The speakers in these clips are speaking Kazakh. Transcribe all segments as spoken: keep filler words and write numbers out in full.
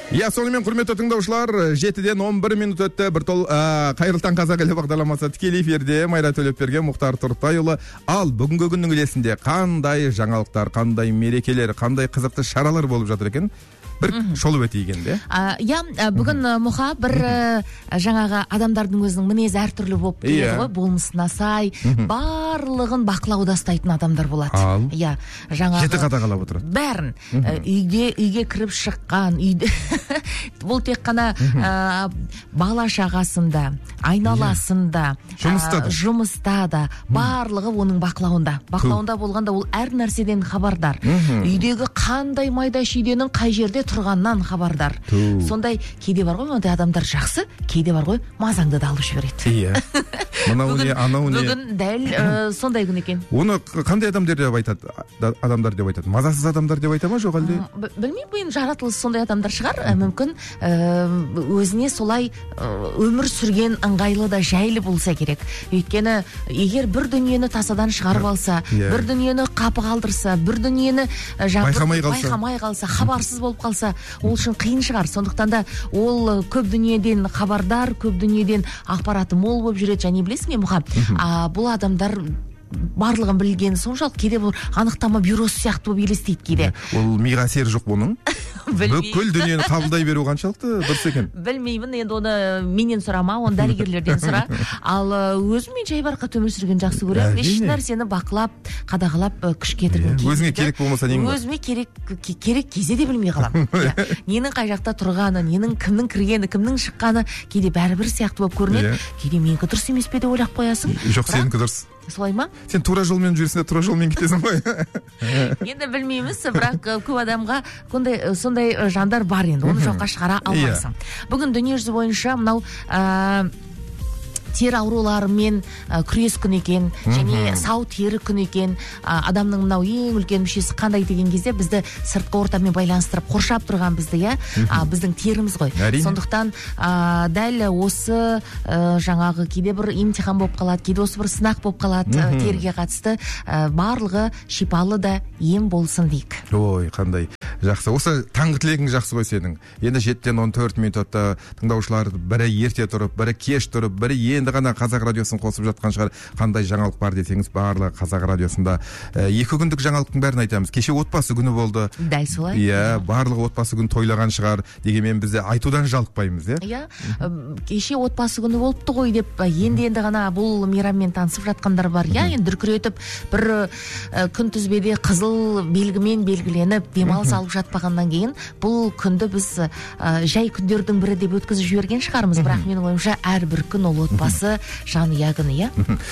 Я сонымен құрметті тыңдаушылар, жетіден он бір минут өтті. Бір тол қайырлы таң қазақ елі бағдарламасы тікелей эфирде. Майра Төлепберген, Мұхтар Тұртайұлы. Ал бүгінгі күннің елесінде қандай жаңалықтар, қандай мерекелер, қандай қызықты шаралар болып жатыр екен? Бір шолып өтейген де. Я бүгін Мұха бір жаңағы адамдардың өзінің мінезі әртүрлі болып келеді ғой, болмысына сай, барлығын бақылауда ұстайтын адамдар болады. Ал? Я, жаңағы Жіті қадағалап отырады. Бәрін. Үйге, үйге кіріп шыққан, үйде бұл тек қана бала шағасында, айналасында, жұмыста да, жұмыста да барлығы оның бақылауында. Бақылауында болғанда ол әр нәрседен хабардар. Үйдегі қандай майда шүйденің қай жерде тұрғаннан хабардар. Сондай кейде бар ғой, ондай адамдар жақсы, кейде бар ғой, мазаңды да алып жібереді. Иә. Мынау не, анау не. Бүгін дәл сондай күн екен. Оны қандай адамдар деп айтады? Адамдар деп айтады. Мазасыз адамдар деп айта ма, жоқ әлде? Білмеймін, бұл жаратылысы сондай адамдар шығар. Мүмкін өзіне солай өмір сүрген ыңғайлы да жайлы болса керек. Өйткені егер бір дүниені тасадан шығарып алса, бір дүниені қапы қалдырса, бір дүниені байқамай қалса, хабарсыз болып қалса, ол үшін қиын шығар. Сондықтан да ол көп дүниеден хабардар, көп дүниеден ақпараты мол болып жүреді. Және білесің бе, Мұха, бұл адамдар барлығын білген соншалық кейде бұл анықтама бюросы сияқты болып елестейді кейде. Ол миға әсері жоқ бұның? Бүкіл дүниені қабылдай беру қаншалықты дұрыс екен? Білмеймін, енді оны менен сұрама, оны дәрігерлерден сұра. Ал өзім мен жайбарақат өмір сүрген жақсы көремін. Еш нәрсені бақылап, қадағалап, күш кетіргім келмейді. Өзіңе керек болмаса нең бар? Өзіме керек кезде де білмей қаламын. Ненің қай жақта тұрғаны, ненің кімнің кіргені, кімнің шыққаны кейде бәрібір сияқты болып көрінеді. Кейде менікі дұрыс емес пе деп ойлап қоясың. Жоқ, сенікі дұрыс. Солай ма? Сен тура жолмен жүрсің, тура жолмен кетесің ғой. Енді білмейміз, бірақ көп адамға сондай жандар бар енді. Оны жоққа шығара алмайсың. Бүгін дүниежүзі бойынша мынау тері ауруларымен күрес күн екен, және сау тері күн екен. Адамның мынау ең үлкен мүшесі қандай деген кезде бізді сыртқы ортамен байланыстырып қоршап тұрған бізді, иә, біздің теріміз ғой. Сондықтан дәл осы жаңағы кейде бір имтихан болып қалады, кейде осы бір сынақ болып қалады теріге қатысты, барлығы шипалы да ем болсын дейік. Ой, қандай жақсы. Осы таңғы тілегің жақсы ғой сенің. Енді жетіден он төрт минутта тыңдаушылар бірі ерте тұрып, бірі кеш тұрып, бірі енді ғана қазақ радиосын қосып жатқан шығар. Қандай жаңалық бар десеңіз, барлығы қазақ радиосында. Екі күндік жаңалықтың бәрін айтамыз. Кеше отбасы күні болды. Дәл солай. Иә, барлығы отбасы күн тойлаған шығар. Дегенмен бізде айтудан жалықпаймыз, иә? Иә. Кеше отбасы күні болыпты ғой деп, енді-енді ғана бұл мейраммен танысып жатқандар бар. Иә, енді дүркіретіп бір күнтізбеде қызыл белгімен белгіленіп, демалыс алып жатпағаннан кейін бұл күнді біз жай күндердің бірі деп өткізіп жіберген шығармыз. Бірақ менің ойымша әрбір күн ол отбасы жанұя күні, иә?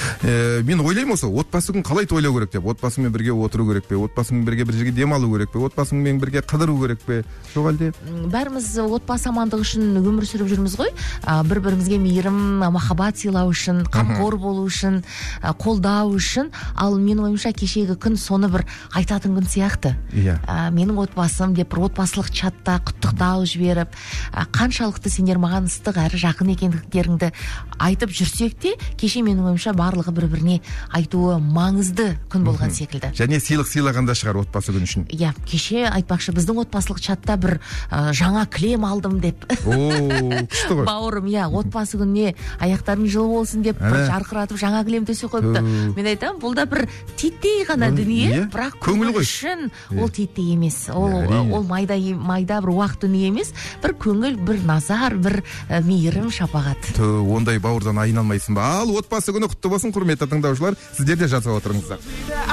Мен ойлаймын осы, отбасы күн қалай тойлау керек деп? Отбасымен бірге отыру керек пе? Отбасымен бірге бір жерге демалу керек пе? Отбасымен бірге қыдыру керек пе? Жоқ әлде? Бәріміз отбасы амандығы үшін өмір сүріп жүрміз ғой. Бір-бірімізге мейірім, махаббат сыйлау үшін, қамқор болу үшін, қолдау үшін. Ал менің ойымша кешегі күн соны бір айтатын күн сияқты. Менің отбасым деп бір отбасылық чатта құттықтау жіберіп, қаншалықты сендер маған ыстық әрі жақын екендіктеріңді айтып жүрсек те, кеше менің ойымша барлығы бір-біріне айтуы маңызды күн болған секілді. Және сыйлық сыйлағанда шығар отбасы күн үшін. Иә, кеше айтпақшы біздің отбасылық чатта бір жаңа кілем алдым деп. О, күшті ғой. Бауырым, иә, отбасы күніне аяқтарың жылы болсын деп жарқыратып жаңа кілем төсеп қойыпты. Мен айтамын, бұл да бір титтей ғана дүние, бірақ көңіл үшін ол титтей емес. Ол майда майда бір уақыт дүние емес, бір көңіл, бір назар, бір мейірім, шапағат. Ондай бауырдан айналмайсың ба? Ал отбасы күні құтты болсын, құрметті тыңдаушылар. Сіздер де жазып отырыңыздар.